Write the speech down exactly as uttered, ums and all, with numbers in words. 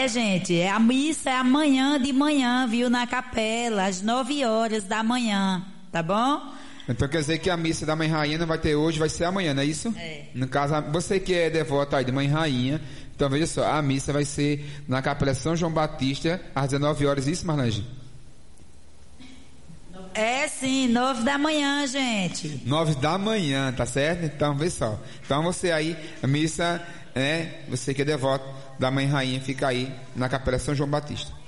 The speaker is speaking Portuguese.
É, gente, é a missa é amanhã de manhã, viu, na capela, às nove horas da manhã, tá bom? Então quer dizer que a missa da Mãe Rainha não vai ter hoje, vai ser amanhã, não é isso? É. No caso, você que é devota aí de Mãe Rainha, então veja só, a missa vai ser na capela São João Batista, às dezenove horas, isso, Marlange? É sim, nove da manhã, gente. Nove da manhã, tá certo? Então, vê só. Então você aí, a missa, né? Você que é devoto da Mãe Rainha, fica aí na capela São João Batista.